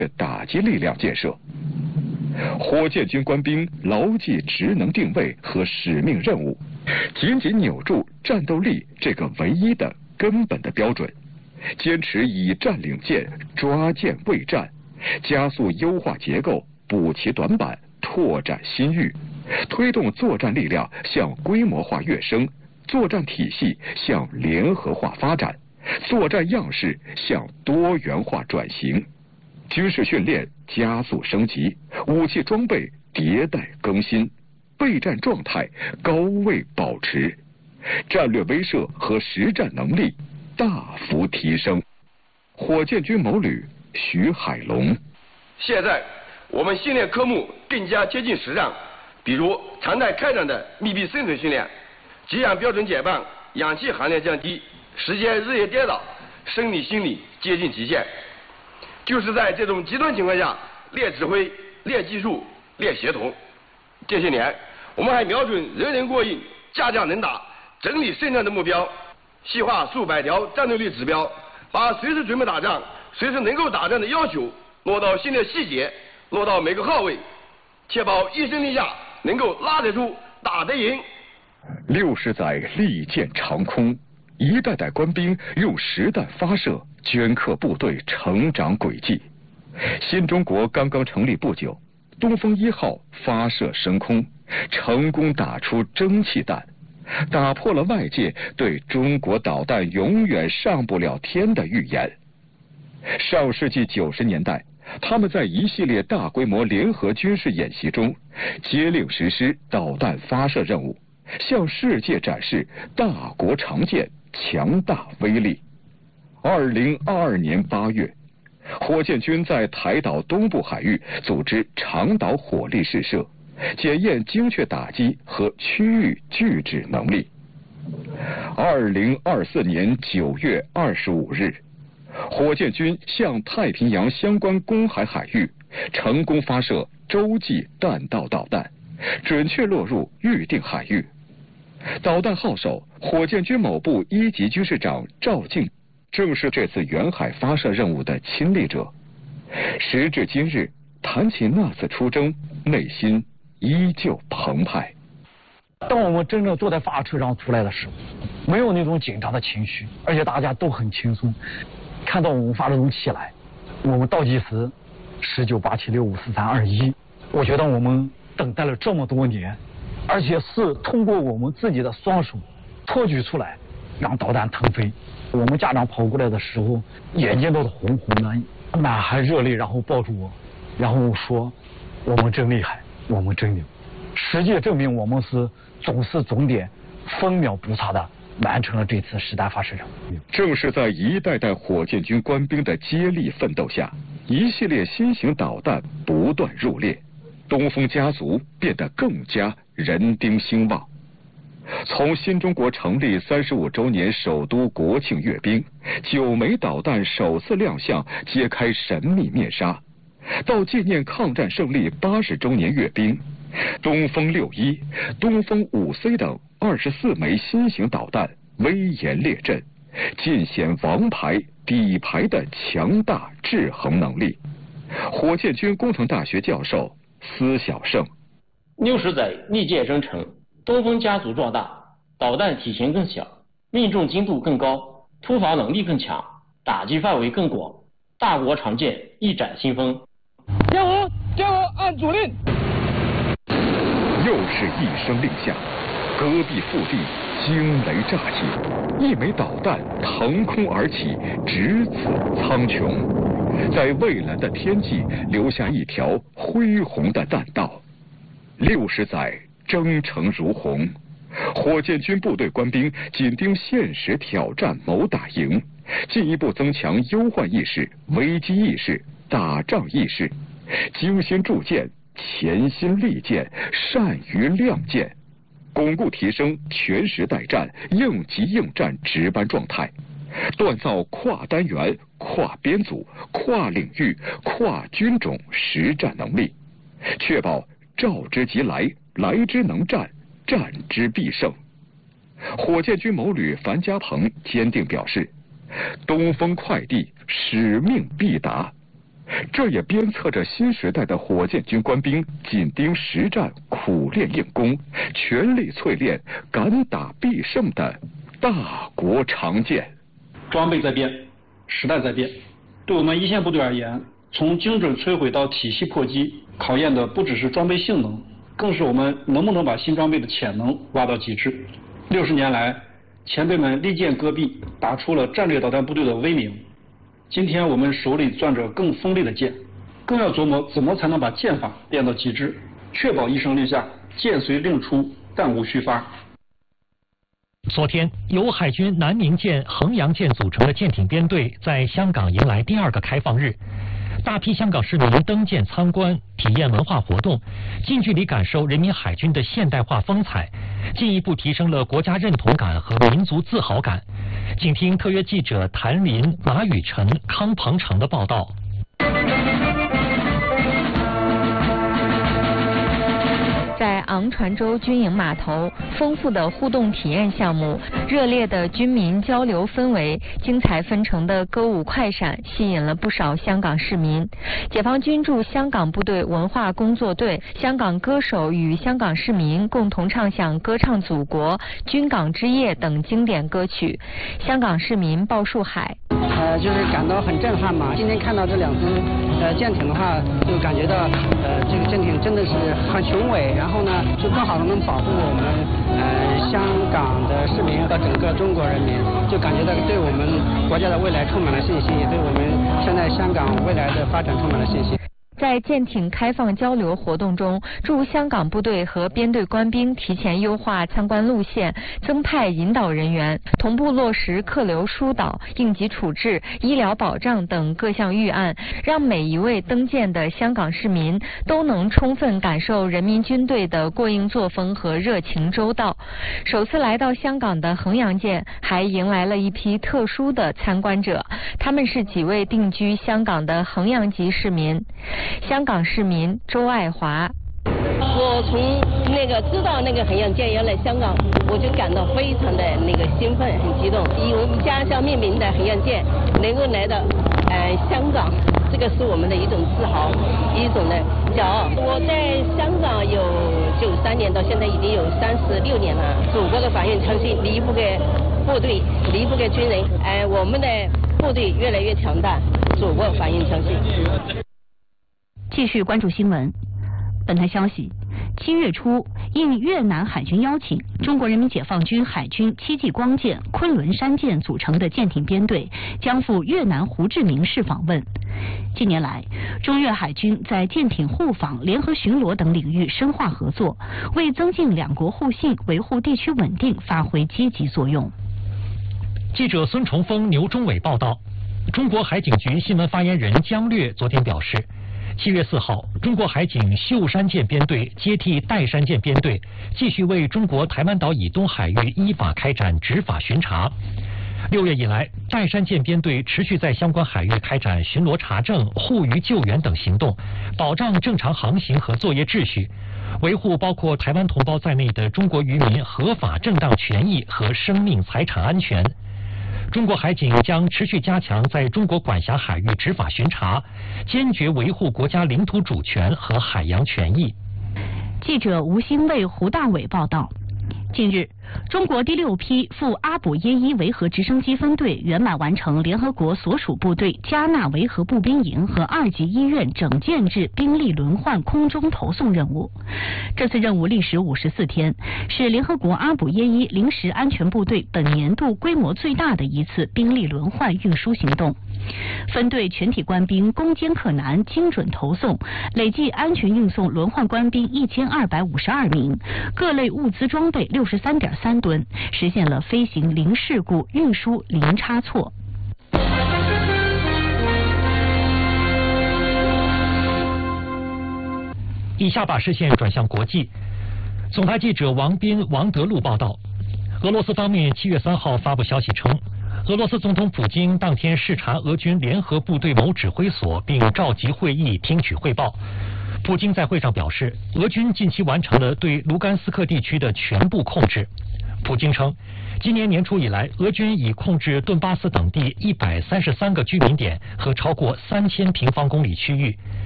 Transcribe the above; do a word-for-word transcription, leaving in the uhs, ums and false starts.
打击力量建设。火箭军官兵牢记职能定位和使命任务，紧紧扭住战斗力这个唯一的根本的标准，坚持以战领舰，抓舰卫战，加速优化结构，补齐短板，拓展新域，推动作战力量向规模化跃升，作战体系向联合化发展，作战样式向多元化转型，军事训练加速升级，武器装备迭代更新，备战状态高位保持，战略威慑和实战能力大幅提升。火箭军某旅徐海龙： 现在我们训练科目更加接近实战，比如常态开展的密闭生存训练，给氧标准减半，氧气含量降低，时间日夜颠倒，生理心理接近极限。就是在这种极端情况下练指挥、练技术、练协同。这些年，我们还瞄准人人过硬、家家能打、整理胜战的目标，细化数百条战斗力指标，把随时准备打仗、随时能够打仗的要求落到训练细节，落到每个号位，确保一声令下能够拉得住、打得赢。 六十载利剑长空，一代代官兵用实弹发射镌刻部队成长轨迹。新中国刚刚成立不久，东风一号发射升空，成功打出蒸汽弹，打破了外界对中国导弹永远上不了天的预言。上世纪九十年代，他们在一系列大规模联合军事演习中，接令实施导弹发射任务，向世界展示大国长剑强大威力。二零二二年八月，火箭军在台岛东部海域组织长岛火力试射，检验精确打击和区域拒止能力。二零二四年九月二十五日，火箭军向太平洋相关公海海域成功发射洲际弹道导弹，准确落入预定海域。导弹号手火箭军某部一级军事长赵敬正是这次远海发射任务的亲历者。时至今日，谈起那次出征，内心依旧澎湃。 当我们真正坐在发车上出来的时候，没有那种紧张的情绪，而且大家都很轻松。看到我们发射动起来，我们倒计时十九八七六五四三二一，我觉得我们等待了这么多年，而且是通过我们自己的双手托举出来，让导弹腾飞。我们家长跑过来的时候，眼睛都是红红的，满含热泪，然后抱住我，然后说：“我们真厉害，我们真牛。”实际证明，我们是总是总点，分秒不差的完成了这次实弹发射任务。 正是在一代代火箭军官兵的接力奋斗下，一系列新型导弹不断入列，东风家族变得更加人丁兴旺。从新中国成立三十五周年首都国庆阅兵，九枚导弹首次亮相，揭开神秘面纱，到纪念抗战胜利八十周年阅兵，东风六一、东风五 C 等二十四枚新型导弹威严列阵，尽显王牌底牌的强大制衡能力。火箭军工程大学教授司晓胜： 六十载利剑生成，东风家族壮大，导弹体型更小，命中精度更高，突防能力更强，打击范围更广，大国长剑一展新风。 加油！加油！按主令。 又是一声令下，戈壁腹地惊雷炸起，一枚导弹腾空而起，直刺苍穹，在蔚蓝的天际留下一条恢宏的弹道。六十载征程如虹，火箭军部队官兵紧盯现实挑战谋打赢，进一步增强忧患意识、危机意识、打仗意识，精心铸剑，潜心利剑，善于亮剑，巩固提升全时待战、应急应战值班状态，锻造跨单元、跨编组、跨领域、跨军种实战能力，确保召之即来，来之能战，战之必胜。火箭军某旅樊家鹏坚定表示，东风快递使命必达。 这也鞭策着新时代的火箭军官兵紧盯实战、苦练硬功，全力淬炼敢打必胜的大国长剑。 装备在变，时代在变，对我们一线部队而言，从精准摧毁到体系破击，考验的不只是装备性能，更是我们能不能把新装备的潜能挖到极致。六十年来，前辈们利剑戈壁，打出了战略导弹部队的威名。今天我们手里攥着更锋利的剑，更要琢磨怎么才能把剑法练到极致，确保一声令下，剑随令出，弹无虚发。 昨天，由海军南宁舰、衡阳舰组成的舰艇编队在香港迎来第二个开放日。大批香港市民登舰参观，体验文化活动，近距离感受人民海军的现代化风采，进一步提升了国家认同感和民族自豪感。请听特约记者谭林、马雨晨、康鹏程的报道。 在昂船洲军营码头，丰富的互动体验项目、热烈的军民交流氛围、精彩纷呈的歌舞快闪，吸引了不少香港市民。解放军驻香港部队文化工作队、香港歌手与香港市民共同唱响《歌唱祖国》《军港之夜》等经典歌曲。香港市民鲍树海。 呃，就是感到很震撼嘛。今天看到这两只呃舰艇的话，就感觉到呃这个舰艇真的是很雄伟，然后呢，就更好的能保护我们呃香港的市民和整个中国人民，就感觉到对我们国家的未来充满了信心，也对我们现在香港未来的发展充满了信心。 在舰艇开放交流活动中，驻香港部队和编队官兵提前优化参观路线，增派引导人员，同步落实客流疏导、应急处置、医疗保障等各项预案，让每一位登舰的香港市民都能充分感受人民军队的过硬作风和热情周到。首次来到香港的衡阳舰还迎来了一批特殊的参观者，他们是几位定居香港的衡阳籍市民。香港市民周爱华， 我从那个知道那个衡阳舰要来香港，我就感到非常的那个兴奋，很激动。以我们家乡命名的衡阳舰能够来到呃香港，这个是我们的一种自豪，一种的骄傲。我在香港有九三年到现在已经有三十六年了，祖国的繁荣昌盛离不开部队，离不开军人。哎、呃，我们的部队越来越强大，祖国繁荣昌盛。 继续关注新闻。本台消息，七月初，应越南海军邀请，中国人民解放军海军戚继光舰、昆仑山舰组成的舰艇编队将赴越南胡志明市访问。近年来，中越海军在舰艇护航、联合巡逻等领域深化合作，为增进两国互信、维护地区稳定发挥积极作用。 记者孙崇峰、牛忠伟报道。中国海警局新闻发言人姜略昨天表示，七月四号，中国海警秀山舰编队接替岱山舰编队，继续为中国台湾岛以东海域依法开展执法巡查。六月以来，岱山舰编队持续在相关海域开展巡逻查证、护渔救援等行动，保障正常航行和作业秩序，维护包括台湾同胞在内的中国渔民合法正当权益和生命财产安全。中国海警将持续加强在中国管辖海域执法巡查，坚决维护国家领土主权和海洋权益。 记者吴新卫、胡大伟报道。近日，中国第六批赴阿卜耶伊维和直升机分队圆满完成联合国所属部队加纳维和步兵营和二级医院整建制兵力轮换空中投送任务。这次任务历时五十四天，是联合国阿卜耶伊临时安全部队本年度规模最大的一次兵力轮换运输行动。分队全体官兵攻坚克难，精准投送，累计安全运送轮换官兵一千二百五十二名，各类物资装备六十三点三吨，实现了飞行零事故、运输零差错。 以下把视线转向国际。总台记者王斌、王德禄报道，俄罗斯方面七月三号发布消息称，俄罗斯总统普京当天视察俄军联合部队某指挥所，并召集会议听取汇报。普京在会上表示，俄军近期完成了对卢甘斯克地区的全部控制。普京称， 今年年初以来，俄军已控制顿巴斯等地一百三十三个居民点和超过三千平方公里区域，